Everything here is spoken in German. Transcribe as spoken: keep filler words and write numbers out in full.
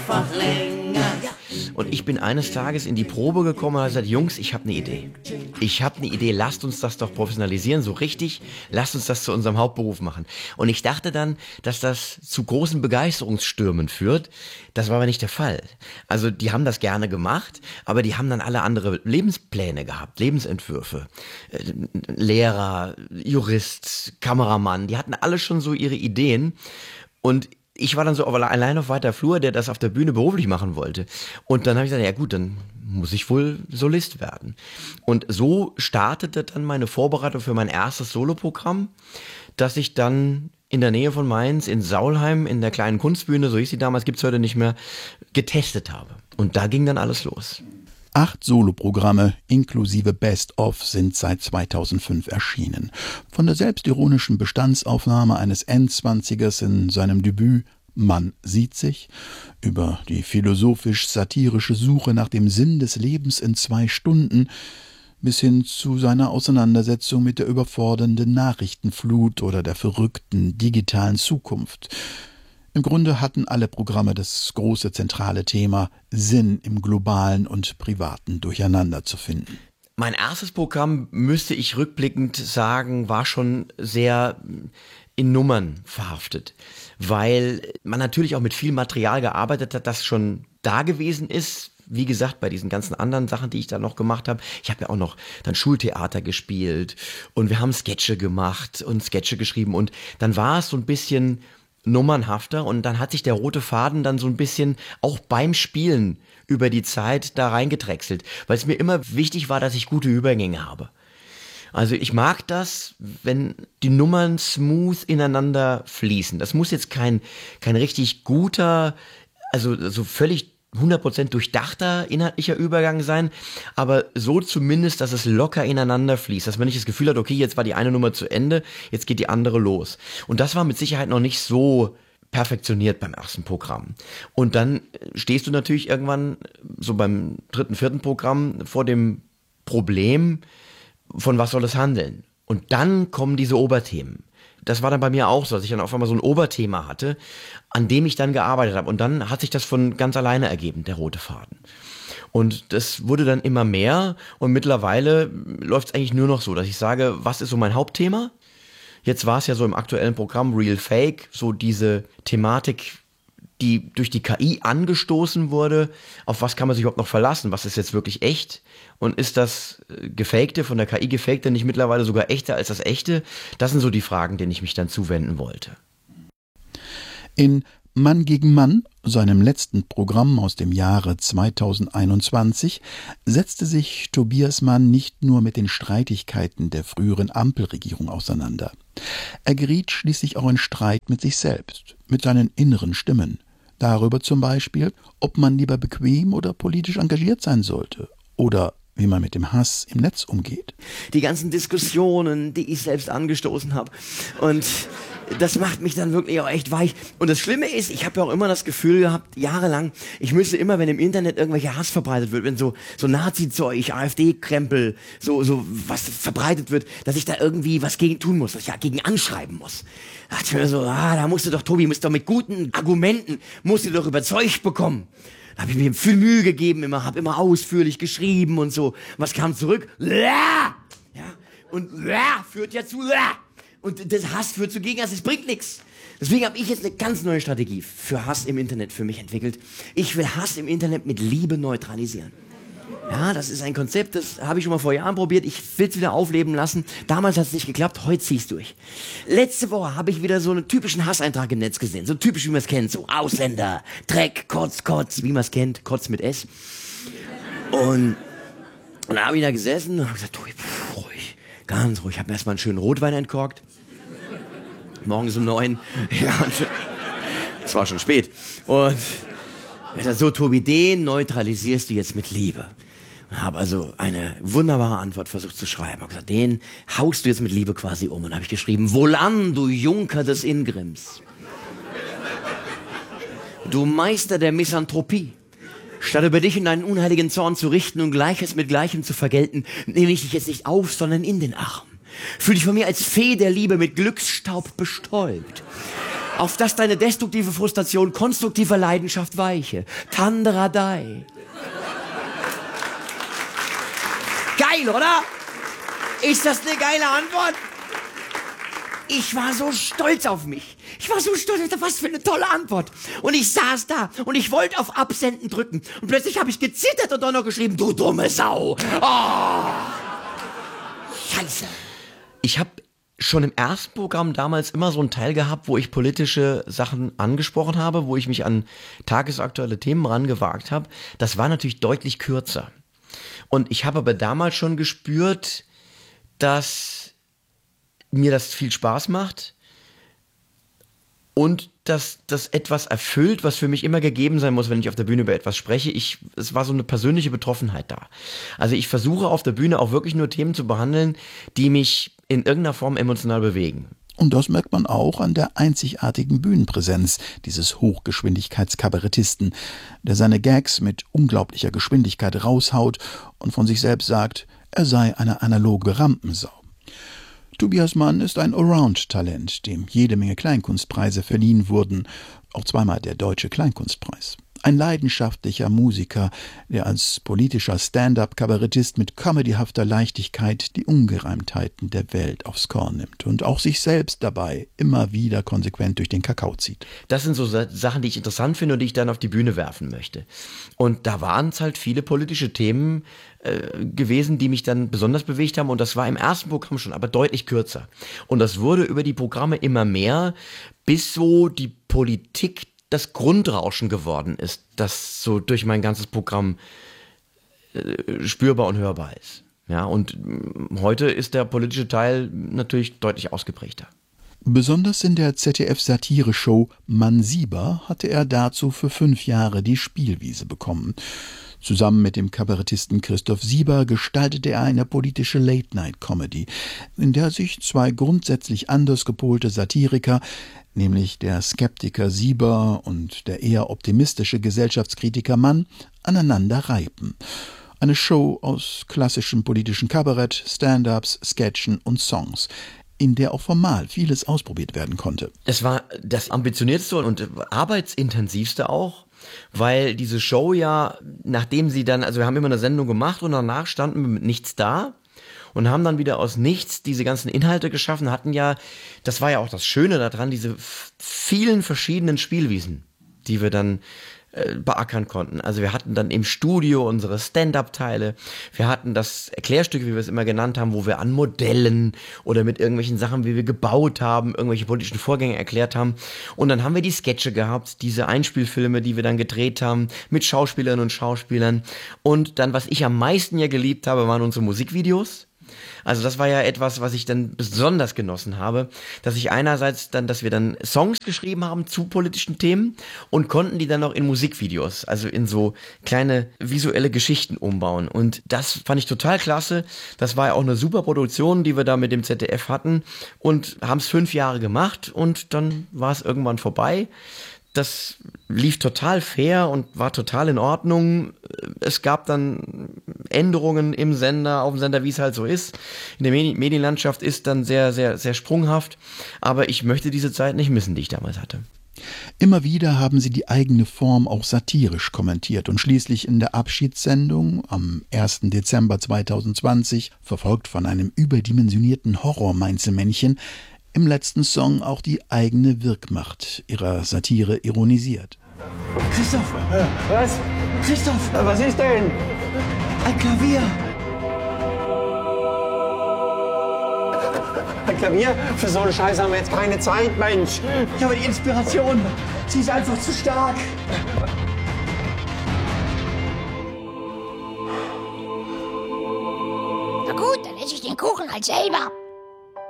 Und ich bin eines Tages in die Probe gekommen und habe gesagt, Jungs, ich habe eine Idee. Ich habe eine Idee, lasst uns das doch professionalisieren, so richtig, lasst uns das zu unserem Hauptberuf machen. Und ich dachte dann, dass das zu großen Begeisterungsstürmen führt. Das war aber nicht der Fall. Also die haben das gerne gemacht, aber die haben dann alle andere Lebenspläne gehabt, Lebensentwürfe. Äh, Lehrer, Jurist, Kameramann, die hatten alle schon so ihre Ideen. Und ich war dann so allein auf weiter Flur, der das auf der Bühne beruflich machen wollte. Und dann habe ich gesagt, ja gut, dann muss ich wohl Solist werden. Und so startete dann meine Vorbereitung für mein erstes Soloprogramm, das ich dann in der Nähe von Mainz, in Saulheim, in der kleinen Kunstbühne, so hieß sie damals, gibt's heute nicht mehr, getestet habe. Und da ging dann alles los. Acht Soloprogramme inklusive Best-of sind seit zweitausendfünf erschienen. Von der selbstironischen Bestandsaufnahme eines Endzwanzigers in seinem Debüt Man sieht sich, über die philosophisch-satirische Suche nach dem Sinn des Lebens in zwei Stunden, bis hin zu seiner Auseinandersetzung mit der überfordernden Nachrichtenflut oder der verrückten digitalen Zukunft. Im Grunde hatten alle Programme das große zentrale Thema, Sinn im globalen und privaten Durcheinander zu finden. Mein erstes Programm, müsste ich rückblickend sagen, war schon sehr in Nummern verhaftet, weil man natürlich auch mit viel Material gearbeitet hat, das schon da gewesen ist. Wie gesagt, bei diesen ganzen anderen Sachen, die ich da noch gemacht habe. Ich habe ja auch noch dann Schultheater gespielt und wir haben Sketche gemacht und Sketche geschrieben und dann war es so ein bisschen nummernhafter und dann hat sich der rote Faden dann so ein bisschen auch beim Spielen über die Zeit da reingedrechselt, weil es mir immer wichtig war, dass ich gute Übergänge habe. Also ich mag das, wenn die Nummern smooth ineinander fließen. Das muss jetzt kein, kein richtig guter, also so völlig hundert Prozent durchdachter inhaltlicher Übergang sein, aber so zumindest, dass es locker ineinander fließt, dass man nicht das Gefühl hat, okay, jetzt war die eine Nummer zu Ende, jetzt geht die andere los. Und das war mit Sicherheit noch nicht so perfektioniert beim ersten Programm. Und dann stehst du natürlich irgendwann so beim dritten, vierten Programm vor dem Problem, von was soll es handeln? Und dann kommen diese Oberthemen. Das war dann bei mir auch so, dass ich dann auf einmal so ein Oberthema hatte, an dem ich dann gearbeitet habe. Und dann hat sich das von ganz alleine ergeben, der rote Faden. Und das wurde dann immer mehr und mittlerweile läuft es eigentlich nur noch so, dass ich sage, was ist so mein Hauptthema? Jetzt war es ja so im aktuellen Programm Real Fake, so diese Thematik, die durch die K I angestoßen wurde. Auf was kann man sich überhaupt noch verlassen? Was ist jetzt wirklich echt? Und ist das Gefakte, von der K I Gefakte nicht mittlerweile sogar echter als das Echte? Das sind so die Fragen, denen ich mich dann zuwenden wollte. In Mann gegen Mann, seinem letzten Programm aus dem Jahre zweitausendeinundzwanzig, setzte sich Tobias Mann nicht nur mit den Streitigkeiten der früheren Ampelregierung auseinander. Er geriet schließlich auch in Streit mit sich selbst, mit seinen inneren Stimmen. Darüber zum Beispiel, ob man lieber bequem oder politisch engagiert sein sollte oder wie man mit dem Hass im Netz umgeht. Die ganzen Diskussionen, die ich selbst angestoßen habe, und das macht mich dann wirklich auch echt weich. Und das Schlimme ist, ich habe ja auch immer das Gefühl gehabt, jahrelang, ich müsste immer, wenn im Internet irgendwelcher Hass verbreitet wird, wenn so so Nazi-Zeug, AfD-Krempel, so so was verbreitet wird, dass ich da irgendwie was gegen tun muss, dass ich ja gegen anschreiben muss. Da dachte ich mir so, ah, da musst du doch, Tobi, musst doch mit guten Argumenten, musst du doch überzeugt bekommen. Da habe ich mir viel Mühe gegeben, immer, habe immer ausführlich geschrieben und so. Was kam zurück? Ja, und führt ja zu. Und das Hass führt zu Gegenhass, es bringt nichts. Deswegen habe ich jetzt eine ganz neue Strategie für Hass im Internet für mich entwickelt. Ich will Hass im Internet mit Liebe neutralisieren. Ja, das ist ein Konzept, das habe ich schon mal vor Jahren probiert. Ich will es wieder aufleben lassen. Damals hat es nicht geklappt, heute zieh ich es durch. Letzte Woche habe ich wieder so einen typischen Hasseintrag im Netz gesehen. So typisch, wie man es kennt. So Ausländer, Dreck, Kotz, Kotz, wie man es kennt. Kotz mit S. Und, und da habe ich da gesessen und habe gesagt, Tobi, pff, ruhig, ganz ruhig. Ich habe mir erstmal einen schönen Rotwein entkorkt. Morgens um neun. Ja, es war schon spät. Und ich dachte, so Tobi, den neutralisierst du jetzt mit Liebe. Und habe also eine wunderbare Antwort versucht zu schreiben. Ich habe gesagt, den haust du jetzt mit Liebe quasi um. Und habe ich geschrieben, wohlan, du Junker des Ingrimms. Du Meister der Misanthropie. Statt über dich in deinen unheiligen Zorn zu richten und Gleiches mit Gleichem zu vergelten, nehme ich dich jetzt nicht auf, sondern in den Arm. Fühl dich von mir als Fee der Liebe mit Glücksstaub bestäubt. Auf dass deine destruktive Frustration konstruktiver Leidenschaft weiche. Tanderadei. Geil, oder? Ist das eine geile Antwort? Ich war so stolz auf mich. Ich war so stolz, was für eine tolle Antwort. Und ich saß da und ich wollte auf Absenden drücken. Und plötzlich habe ich gezittert und dann noch geschrieben, du dumme Sau. Oh. Scheiße. Ich habe schon im ersten Programm damals immer so einen Teil gehabt, wo ich politische Sachen angesprochen habe, wo ich mich an tagesaktuelle Themen rangewagt habe. Das war natürlich deutlich kürzer. Und ich habe aber damals schon gespürt, dass mir das viel Spaß macht und dass das etwas erfüllt, was für mich immer gegeben sein muss, wenn ich auf der Bühne über etwas spreche. Ich, es war so eine persönliche Betroffenheit da. Also ich versuche auf der Bühne auch wirklich nur Themen zu behandeln, die mich in irgendeiner Form emotional bewegen. Und das merkt man auch an der einzigartigen Bühnenpräsenz dieses Hochgeschwindigkeitskabarettisten, der seine Gags mit unglaublicher Geschwindigkeit raushaut und von sich selbst sagt, er sei eine analoge Rampensau. Tobias Mann ist ein Allround-Talent, dem jede Menge Kleinkunstpreise verliehen wurden, auch zweimal der Deutsche Kleinkunstpreis. Ein leidenschaftlicher Musiker, der als politischer Stand-up-Kabarettist mit comedyhafter Leichtigkeit die Ungereimtheiten der Welt aufs Korn nimmt und auch sich selbst dabei immer wieder konsequent durch den Kakao zieht. Das sind so Sachen, die ich interessant finde und die ich dann auf die Bühne werfen möchte. Und da waren es halt viele politische Themen äh, gewesen, die mich dann besonders bewegt haben. Und das war im ersten Programm schon, aber deutlich kürzer. Und das wurde über die Programme immer mehr, bis so die Politik das Grundrauschen geworden ist, das so durch mein ganzes Programm äh, spürbar und hörbar ist. Ja, und heute ist der politische Teil natürlich deutlich ausgeprägter. Besonders in der Z D F-Satire-Show Mann Sieber hatte er dazu für fünf Jahre die Spielwiese bekommen. Zusammen mit dem Kabarettisten Christoph Sieber gestaltete er eine politische Late-Night-Comedy, in der sich zwei grundsätzlich anders gepolte Satiriker, nämlich der Skeptiker Sieber und der eher optimistische Gesellschaftskritiker Mann, aneinander reiben. Eine Show aus klassischem politischen Kabarett, Stand-ups, Sketchen und Songs, in der auch formal vieles ausprobiert werden konnte. Es war das ambitionierteste und arbeitsintensivste auch, weil diese Show ja, nachdem sie dann, also wir haben immer eine Sendung gemacht und danach standen wir mit nichts da und haben dann wieder aus nichts diese ganzen Inhalte geschaffen, hatten ja, das war ja auch das Schöne daran, diese vielen verschiedenen Spielwiesen, die wir dann äh, beackern konnten. Also wir hatten dann im Studio unsere Stand-up-Teile, wir hatten das Erklärstück, wie wir es immer genannt haben, wo wir an Modellen oder mit irgendwelchen Sachen, wie wir gebaut haben, irgendwelche politischen Vorgänge erklärt haben. Und dann haben wir die Sketche gehabt, diese Einspielfilme, die wir dann gedreht haben, mit Schauspielerinnen und Schauspielern. Und dann, was ich am meisten ja geliebt habe, waren unsere Musikvideos. Also das war ja etwas, was ich dann besonders genossen habe, dass ich einerseits dann, dass wir dann Songs geschrieben haben zu politischen Themen und konnten die dann noch in Musikvideos, also in so kleine visuelle Geschichten umbauen. Und das fand ich total klasse. Das war ja auch eine super Produktion, die wir da mit dem Z D F hatten und haben es fünf Jahre gemacht und dann war es irgendwann vorbei. Das lief total fair und war total in Ordnung. Es gab dann Änderungen im Sender, auf dem Sender, wie es halt so ist. In der Medi- Medienlandschaft ist dann sehr, sehr, sehr sprunghaft. Aber ich möchte diese Zeit nicht missen, die ich damals hatte. Immer wieder haben sie die eigene Form auch satirisch kommentiert und schließlich in der Abschiedssendung am ersten Dezember zweitausendzwanzig, verfolgt von einem überdimensionierten Horror-Mainzelmännchen, im letzten Song auch die eigene Wirkmacht ihrer Satire ironisiert. Christoph! Was? Christoph! Was ist denn? Ein Klavier! Ein Klavier? Für so einen Scheiß haben wir jetzt keine Zeit, Mensch! Ja, aber die Inspiration, sie ist einfach zu stark! Na gut, dann esse ich den Kuchen halt selber.